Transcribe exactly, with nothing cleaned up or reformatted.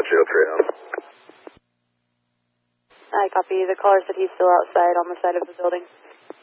zero three zero. I copy. The caller said he's still outside on the side of the building.